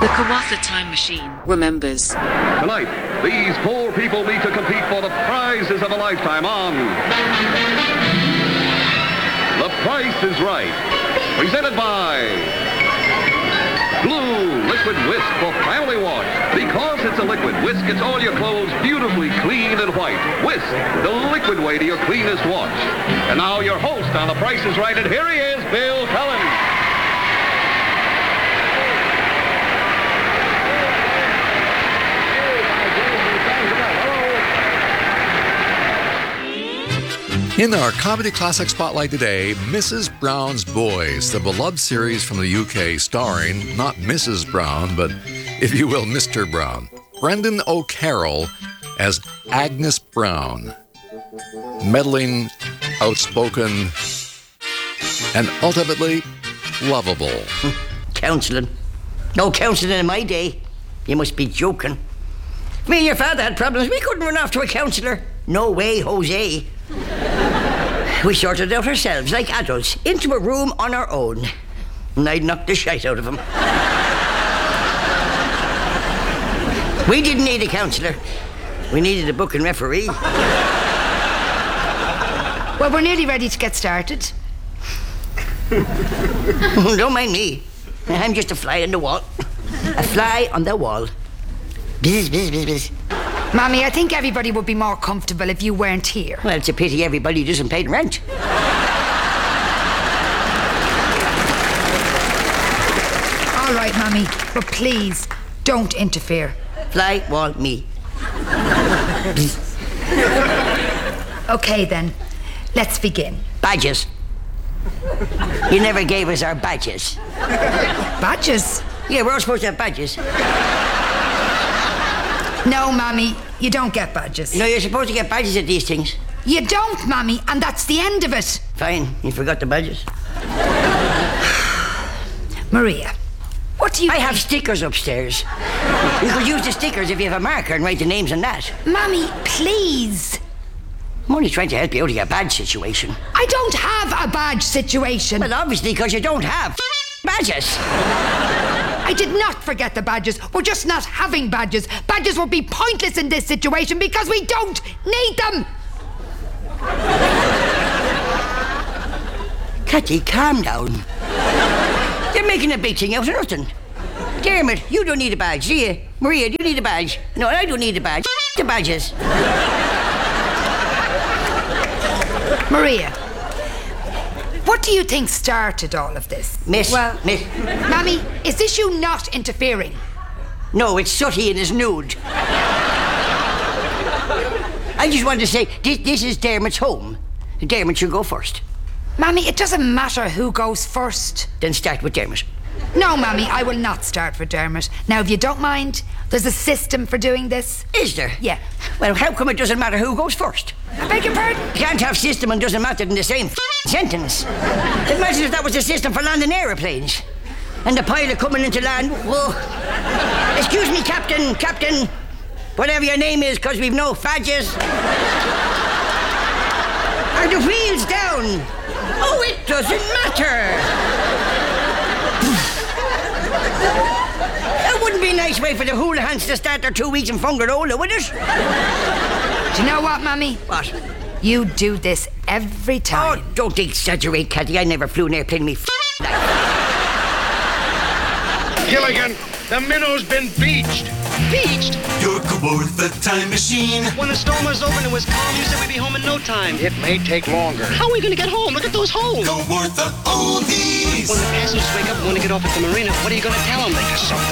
The Kawatha Time Machine remembers. Tonight, these four people meet to compete for the prizes of a lifetime on The Price is Right. Presented by Blue Liquid Whisk for family wash. Because it's a liquid, Whisk gets all your clothes beautifully clean and white. Whisk, the liquid way to your cleanest wash. And now your host on The Price is Right, and here he is, Bill Cullen. In our Comedy Classic Spotlight today, Mrs. Brown's Boys, the beloved series from the UK starring not Mrs. Brown, but, if you will, Mr. Brown. Brendan O'Carroll as Agnes Brown. Meddling, outspoken, and ultimately lovable. Counselling? No counselling in my day. You must be joking. Me and your father had problems. We couldn't run off to a counsellor. No way, Jose. We sorted it out ourselves, like adults, into a room on our own. And I'd knock the shite out of him. We didn't need a counsellor. We needed a booking referee. Well, we're nearly ready to get started. Don't mind me. I'm just a fly on the wall. A fly on the wall. Bzz, bzz, bzz, bzz. Mommy, I think everybody would be more comfortable if you weren't here. Well, it's a pity everybody doesn't pay the rent. All right, Mommy, but please, don't interfere. Fly, wall, me. Okay, then. Let's begin. Badges. You never gave us our badges. Badges? Yeah, we're all supposed to have badges. No, Mommy, you don't get badges. No, you're supposed to get badges at these things. You don't, Mommy, and that's the end of it. Fine, you forgot the badges. Maria, what do you I think? have stickers upstairs. You could use the stickers if you have a marker and write the names on that. Mommy, please. I'm only trying to help you out of your badge situation. I don't have a badge situation. Well, obviously, because you don't have badges. I did not forget the badges. We're just not having badges. Badges would be pointless in this situation because we don't need them. Catty, calm down. You're making a big thing out of nothing. Dermot, you don't need a badge, do you? Maria, do you need a badge? No, I don't need a badge. The badges. Maria, what do you think started all of this? Miss. Mammy, is this you not interfering? No, it's Sooty in his nude. I just wanted to say, this is Dermot's home. Dermot should go first. Mammy, it doesn't matter who goes first. Then start with Dermot. No, Mammy, I will not start for Dermot. Now, if you don't mind, there's a system for doing this. Is there? Yeah. Well, how come it doesn't matter who goes first? I beg your pardon? You can't have system and doesn't matter in the same sentence. Imagine if that was the system for landing aeroplanes. And the pilot coming into land. Whoa. Excuse me, Captain. Whatever your name is, because we've no badges. Are the wheels down? Oh, it doesn't matter. That wouldn't be a nice way for the hooligans to start their 2 weeks in Fungarola, would it? Do you know what, Mammy? What? You do this every time. Oh, don't exaggerate, Catty. I never flew an airplane in me life. Gilligan, the minnow's been beached. Beached? Your Kawatha Time Machine. When the storm was over and it was calm, you said we'd be home in no time. It may take longer. How are we going to get home? Look at those holes. Kawatha Oldies. When the passengers wake up and want to get off at the marina, what are you going to tell them? Something.